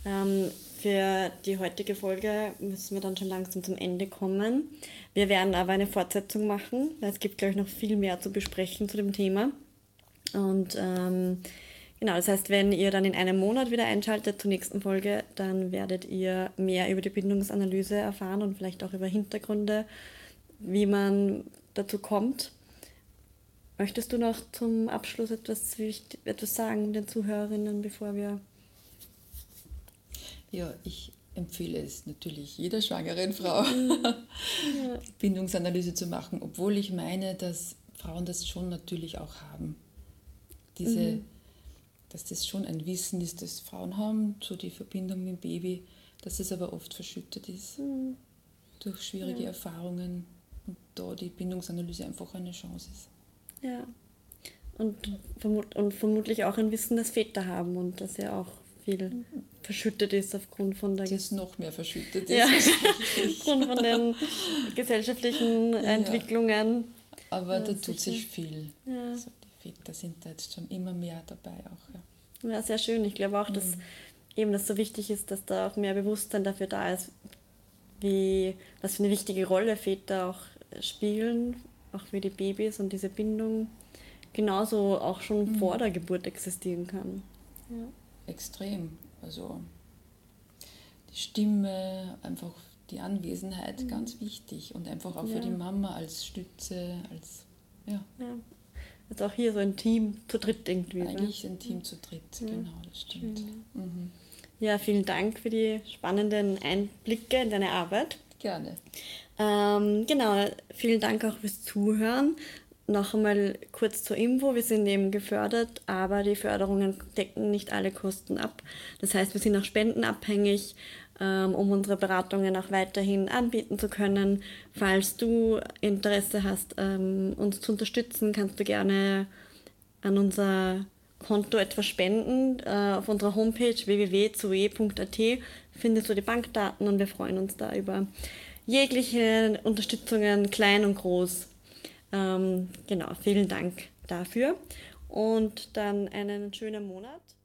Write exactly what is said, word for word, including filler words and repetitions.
Ähm, für die heutige Folge müssen wir dann schon langsam zum Ende kommen. Wir werden aber eine Fortsetzung machen, weil es gibt, glaube ich, noch viel mehr zu besprechen zu dem Thema. Und ähm, genau, das heißt, wenn ihr dann in einem Monat wieder einschaltet zur nächsten Folge, dann werdet ihr mehr über die Bindungsanalyse erfahren und vielleicht auch über Hintergründe, wie man dazu kommt. Möchtest du noch zum Abschluss etwas, wichtig- etwas sagen den Zuhörerinnen, bevor wir... Ja, ich empfehle es natürlich jeder schwangeren Frau, Ja. Bindungsanalyse zu machen, obwohl ich meine, dass Frauen das schon natürlich auch haben. Diese, Mhm. dass das schon ein Wissen ist, das Frauen haben, so die Verbindung mit dem Baby, dass es aber oft verschüttet ist Mhm. durch schwierige Ja. Erfahrungen und da die Bindungsanalyse einfach eine Chance ist. Ja. Und, vermut und vermutlich auch ein Wissen, das Väter haben und das ja auch viel verschüttet ist aufgrund von der Das noch mehr verschüttet ist. ja, wahrscheinlich. aufgrund von den gesellschaftlichen Ja. Entwicklungen. Aber Ja, da tut sicher. sich viel. Ja. Also die Väter sind da jetzt schon immer mehr dabei auch. Ja. Ja, sehr schön. Ich glaube auch, dass eben das so wichtig ist, dass da auch mehr Bewusstsein dafür da ist, wie, was für eine wichtige Rolle Väter auch spielen, auch für die Babys und diese Bindung genauso auch schon vor der Geburt existieren kann. Ja. Extrem. Also die Stimme, einfach die Anwesenheit, ganz wichtig. Und einfach auch Ja. für die Mama als Stütze, als ja, Ja. Also auch hier so ein Team zu dritt irgendwie. eigentlich Ne? ein Team zu dritt. Genau, das stimmt. Mhm. Ja, vielen Dank für die spannenden Einblicke in deine Arbeit. Gerne. Ähm, genau, vielen Dank auch fürs Zuhören. Noch einmal kurz zur Info, wir sind eben gefördert, aber die Förderungen decken nicht alle Kosten ab. Das heißt, wir sind auch spendenabhängig, ähm, um unsere Beratungen auch weiterhin anbieten zu können. Falls du Interesse hast, ähm, uns zu unterstützen, kannst du gerne an unser Konto etwas spenden. Äh, auf unserer Homepage w w w punkt zoe punkt a t findest du die Bankdaten und wir freuen uns da über jegliche Unterstützungen, klein und groß. Ähm, genau, vielen Dank dafür und dann einen schönen Monat.